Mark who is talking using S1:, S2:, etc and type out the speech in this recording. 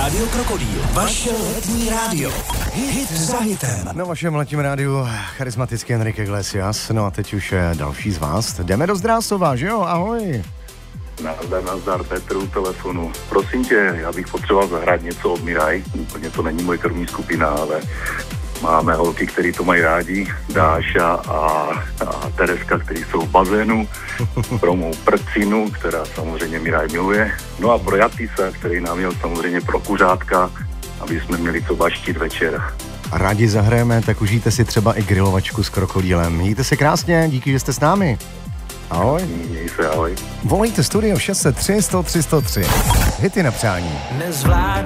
S1: Rádio Krokodýl, vaše letní rádio. Hit za hitem.
S2: Na vašem letním rádiu charismatický Enrique Iglesias. No a teď už další z vás. Jdeme do Zdrásova, že jo? Ahoj.
S3: Nazdar, Petru u telefonu. Prosím tě, já bych potřeboval zahrát něco od Miraj. Úplně to není moje krvní skupina, ale máme holky, který to mají rádi. Dáša a Tereska, který jsou v bazénu. Pro mou prcinu, která samozřejmě Miraj miluje. No a pro Jatýsa, který nám měl samozřejmě pro kuřátka, aby jsme měli co baštit večer.
S2: Rádi zahrajeme, tak užijte si třeba i grilovačku s krokodýlem. Mějte se krásně, díky, že jste s námi. Ahoj.
S3: Měj se, ahoj.
S2: Volejte studio 603 103 103. Hity na přání.
S1: Nezvládnu